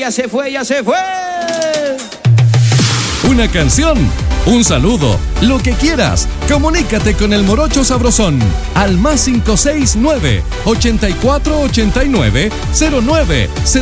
ya se fue, ya se fue. Una canción, un saludo, lo que quieras. Comunícate con el Morocho Sabrosón al +569 8489 09